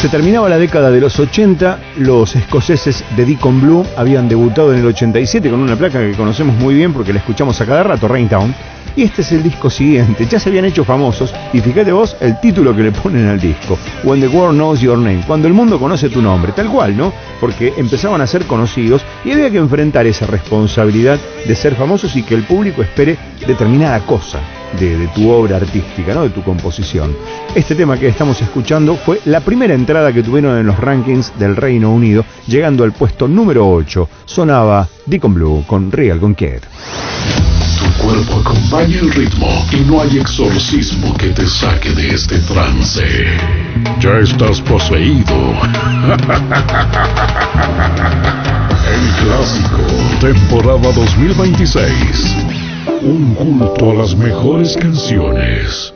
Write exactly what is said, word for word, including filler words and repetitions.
Se terminaba la década de los ochenta, los escoceses de Deacon Blue habían debutado en el ochenta y siete con una placa que conocemos muy bien porque la escuchamos a cada rato, Rain Town, y este es el disco siguiente. Ya se habían hecho famosos y fíjate vos el título que le ponen al disco, When the World Knows Your Name, cuando el mundo conoce tu nombre, tal cual, ¿no? Porque empezaban a ser conocidos y había que enfrentar esa responsabilidad de ser famosos y que el público espere determinada cosa de, de tu obra artística, ¿no? De tu composición. Este tema que estamos escuchando fue la primera entrada que tuvieron en los rankings del Reino Unido, llegando al puesto número ocho. Sonaba Deacon Blue con Real Conquer. Tu cuerpo acompaña el ritmo y no hay exorcismo que te saque de este trance. Ya estás poseído. El clásico, temporada dos mil veintiséis. Un culto a las mejores canciones.